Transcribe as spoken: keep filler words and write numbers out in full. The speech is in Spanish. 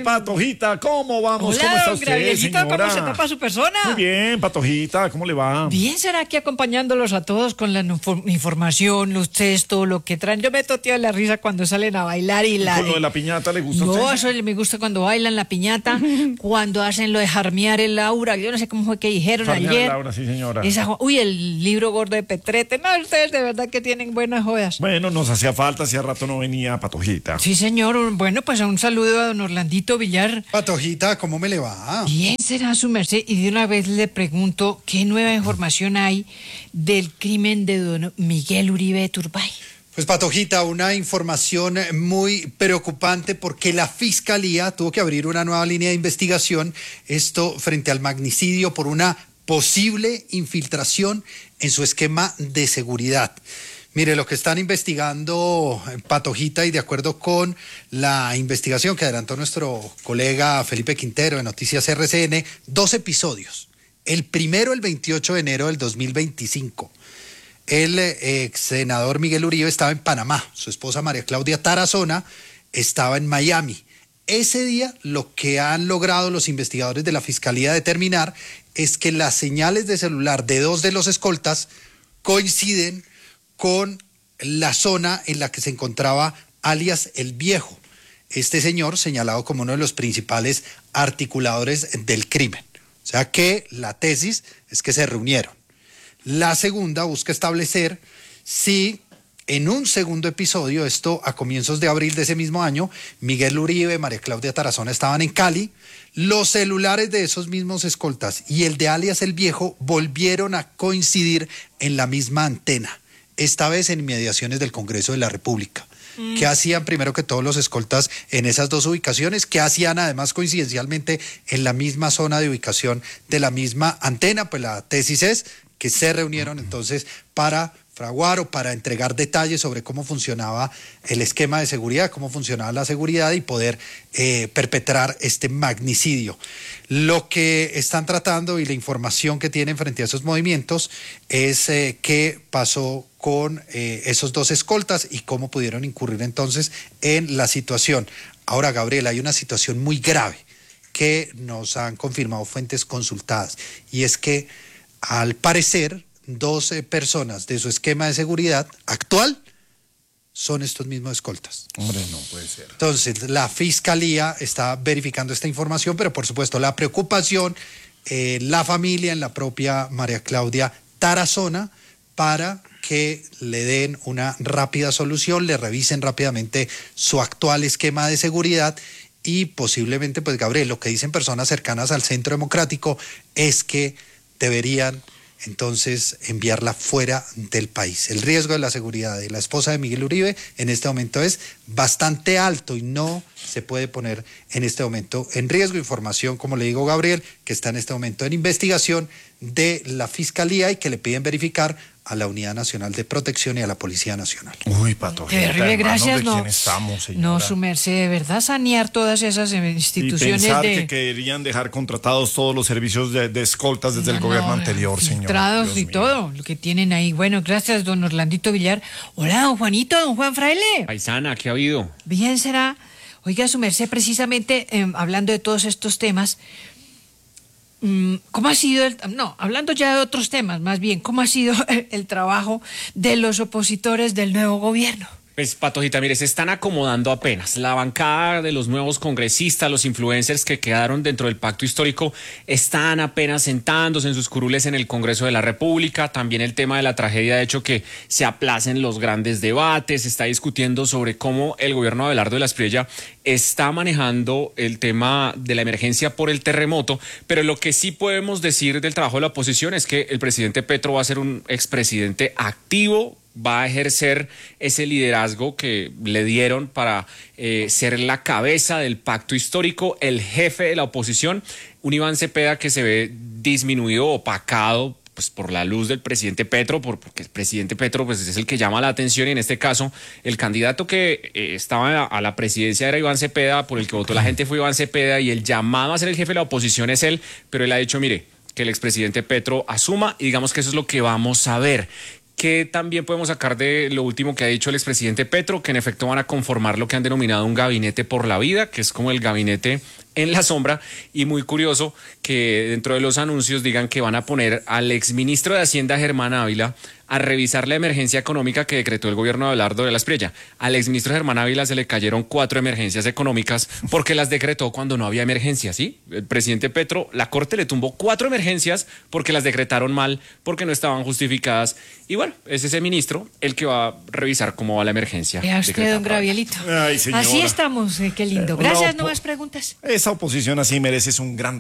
Patojita, ¿cómo vamos? Hola, ¿Cómo está don usted, Gabrielito, señora? ¿cómo se tapa su persona? Muy bien, Patojita, ¿cómo le va? Bien, será aquí acompañándolos a todos con la infor- información, los textos, lo que traen. Yo me toteo la risa cuando salen a bailar y la... ¿Con lo de la piñata le gusta a No, usted? eso me gusta cuando bailan la piñata, cuando hacen lo de jarmear el aura. Yo no sé cómo fue que dijeron Jarmear ayer. el aura, sí, señora. Esa jo- uy, el libro gordo de Petrete. No, ustedes de verdad que tienen buenas joyas. Bueno, nos hacía falta, hacía rato no venía Patojita. Sí, señor. Bueno, pues un saludo a don Orlandito Villar. Patojita, ¿cómo me le va? Bien será su merced, y de una vez le pregunto qué nueva información hay del crimen de don Miguel Uribe Turbay. Pues Patojita, una información muy preocupante porque la Fiscalía tuvo que abrir una nueva línea de investigación, esto frente al magnicidio por una posible infiltración en su esquema de seguridad. Mire, lo que están investigando, Patojita, y de acuerdo con la investigación que adelantó nuestro colega Felipe Quintero de Noticias R C N, dos episodios. El primero, el veintiocho de enero del dos mil veinticinco. El ex senador Miguel Uribe estaba en Panamá, su esposa María Claudia Tarazona estaba en Miami. Ese día lo que han logrado los investigadores de la Fiscalía determinar es que las señales de celular de dos de los escoltas coinciden con la zona en la que se encontraba alias El Viejo, este señor señalado como uno de los principales articuladores del crimen. O sea que la tesis es que se reunieron. La segunda busca establecer si en un segundo episodio, esto a comienzos de abril de ese mismo año, Miguel Uribe, María Claudia Tarazona estaban en Cali, los celulares de esos mismos escoltas y el de alias El Viejo volvieron a coincidir en la misma antena, esta vez en inmediaciones del Congreso de la República. Mm. ¿Qué hacían primero que todos los escoltas en esas dos ubicaciones? ¿Qué hacían además coincidencialmente en la misma zona de ubicación de la misma antena? Pues la tesis es que se reunieron entonces para fraguar o para entregar detalles sobre cómo funcionaba el esquema de seguridad, cómo funcionaba la seguridad y poder eh, perpetrar este magnicidio. Lo que están tratando y la información que tienen frente a esos movimientos es eh, qué pasó con eh, esos dos escoltas y cómo pudieron incurrir entonces en la situación. Ahora, Gabriel, hay una situación muy grave que nos han confirmado fuentes consultadas y es que al parecer, doce personas de su esquema de seguridad actual son estos mismos escoltas. Hombre, no puede ser. Entonces, la Fiscalía está verificando esta información, pero por supuesto la preocupación, eh, la familia, en la propia María Claudia Tarazona, para que le den una rápida solución, le revisen rápidamente su actual esquema de seguridad y posiblemente, pues Gabriel, lo que dicen personas cercanas al Centro Democrático es que deberían entonces enviarla fuera del país. El riesgo de la seguridad de la esposa de Miguel Uribe en este momento es bastante alto y no se puede poner en este momento en riesgo. Información, como le digo, Gabriel, que está en este momento en investigación de la Fiscalía y que le piden verificar a la Unidad Nacional de Protección y a la Policía Nacional. Uy, Patojita, Terrible, gracias. ¿de No, quién estamos, señora? no, su merced, de verdad, sanear todas esas eh, instituciones y pensar de... que querían dejar contratados todos los servicios de, de escoltas desde No, el gobierno no, anterior, señor. filtrados Dios y mío. todo, lo que tienen ahí. Bueno, gracias, don Orlandito Villar. Hola, don Juanito, don Juan Fraile. Paisana, ¿qué ha habido? Bien será. Oiga, su merced, precisamente eh, hablando de todos estos temas, mm, ¿cómo ha sido el... No, hablando ya de otros temas, más bien, ¿cómo ha sido el, el trabajo de los opositores del nuevo gobierno? Pues, Patojita, mire, se están acomodando apenas. La bancada de los nuevos congresistas, los influencers que quedaron dentro del pacto histórico, están apenas sentándose en sus curules en el Congreso de la República. También el tema de la tragedia ha hecho que se aplacen los grandes debates. Se está discutiendo sobre cómo el gobierno de Abelardo de la Espriella está manejando el tema de la emergencia por el terremoto. Pero lo que sí podemos decir del trabajo de la oposición es que el presidente Petro va a ser un expresidente activo, va a ejercer ese liderazgo que le dieron para eh, ser la cabeza del pacto histórico, el jefe de la oposición, un Iván Cepeda que se ve disminuido, opacado pues por la luz del presidente Petro, por, porque el presidente Petro pues es el que llama la atención y en este caso el candidato que eh, estaba a la presidencia era Iván Cepeda, por el que votó la gente fue Iván Cepeda y el llamado a ser el jefe de la oposición es él, pero él ha dicho, mire, que el expresidente Petro asuma y digamos que eso es lo que vamos a ver. ¿Qué también podemos sacar de lo último que ha dicho el expresidente Petro? Que en efecto van a conformar lo que han denominado un gabinete por la vida, que es como el gabinete en la sombra, y muy curioso que dentro de los anuncios digan que van a poner al exministro de Hacienda, Germán Ávila, a revisar la emergencia económica que decretó el gobierno de Abelardo de la Espriella. Al exministro Germán Ávila se le cayeron cuatro emergencias económicas porque las decretó cuando no había emergencia, ¿sí? El presidente Petro, la Corte le tumbó cuatro emergencias porque las decretaron mal, porque no estaban justificadas. Y bueno, es ese ministro el que va a revisar cómo va la emergencia. Ya usted, don Gravielito. Ay, señora. Así estamos, eh, qué lindo. Eh, una Gracias, opo- no más preguntas. Esa oposición así merece un gran